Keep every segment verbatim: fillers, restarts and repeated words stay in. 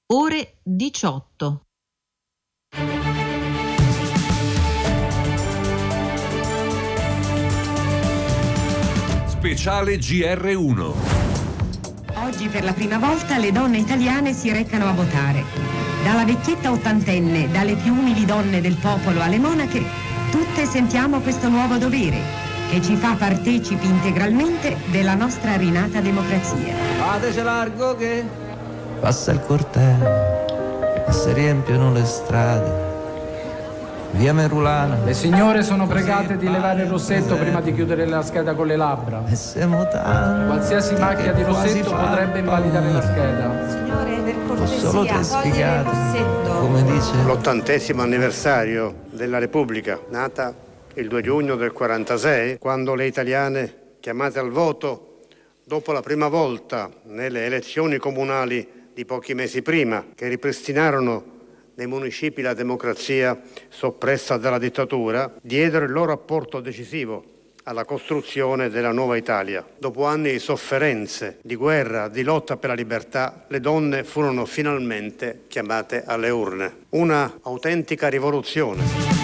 ore diciotto. Speciale G R uno. Oggi per la prima volta le donne italiane si recano a votare. Dalla vecchietta ottantenne, dalle più umili donne del popolo alle monache, tutte sentiamo questo nuovo dovere che ci fa partecipi integralmente della nostra rinata democrazia. Fateci largo che passa il corteo e si riempiono le strade. Via Merulana. Le signore sono pregate di levare il rossetto prima di chiudere la scheda con le labbra. E siamo tanti. Qualsiasi macchia di rossetto potrebbe invalidare la scheda. Signore, per Solo cortesia, tre togliere il sfigati, rossetto. come dice L'ottantesimo anniversario della Repubblica, nata il due giugno del quarantasei, quando le italiane chiamate al voto, dopo la prima volta nelle elezioni comunali di pochi mesi prima, che ripristinarono nei municipi la democrazia soppressa dalla dittatura, diedero il loro apporto decisivo alla costruzione della nuova Italia. Dopo anni di sofferenze, di guerra, di lotta per la libertà, le donne furono finalmente chiamate alle urne. Una autentica rivoluzione.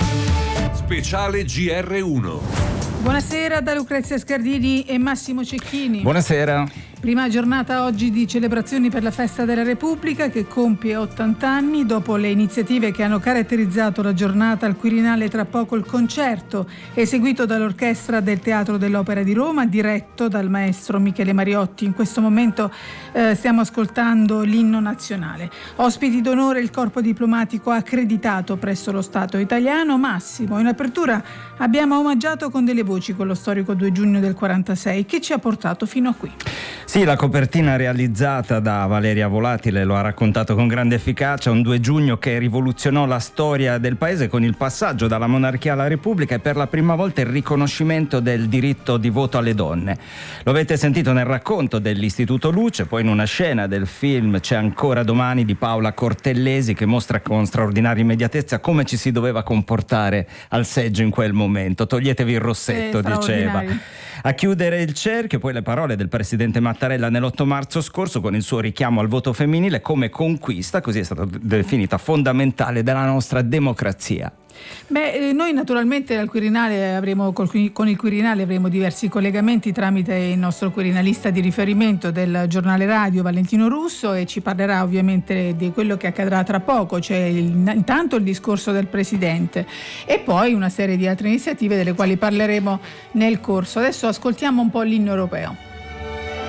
Speciale G R uno. Buonasera da Lucrezia Scardini e Massimo Cecchini. Buonasera. Prima giornata oggi di celebrazioni per la Festa della Repubblica, che compie ottanta anni. Dopo le iniziative che hanno caratterizzato la giornata, al Quirinale tra poco il concerto eseguito dall'Orchestra del Teatro dell'Opera di Roma, diretto dal maestro Michele Mariotti. In questo momento eh, stiamo ascoltando l'inno nazionale. Ospiti d'onore il corpo diplomatico accreditato presso lo Stato italiano. Massimo, in apertura abbiamo omaggiato con delle voci quello storico due giugno del quarantasei che ci ha portato fino a qui. Sì, la copertina realizzata da Valeria Volatile lo ha raccontato con grande efficacia, un due giugno che rivoluzionò la storia del paese con il passaggio dalla monarchia alla repubblica e per la prima volta il riconoscimento del diritto di voto alle donne. Lo avete sentito nel racconto dell'Istituto Luce, poi in una scena del film C'è ancora domani di Paola Cortellesi, che mostra con straordinaria immediatezza come ci si doveva comportare al seggio in quel momento. Toglietevi il rossetto, diceva. A chiudere il cerchio poi le parole del presidente Mattarella nell'otto marzo scorso con il suo richiamo al voto femminile come conquista, così è stata definita, fondamentale della nostra democrazia. Beh, noi naturalmente al Quirinale avremo, con il Quirinale avremo diversi collegamenti tramite il nostro quirinalista di riferimento del giornale radio Valentino Russo, e ci parlerà ovviamente di quello che accadrà tra poco, cioè il, intanto il discorso del Presidente e poi una serie di altre iniziative delle quali parleremo nel corso. Adesso ascoltiamo un po' l'inno europeo.